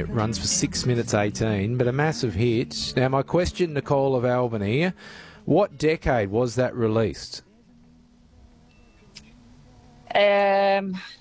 runs for 6 minutes 18, but a massive hit. Now, my question, Nicole of Albany, what decade was that released?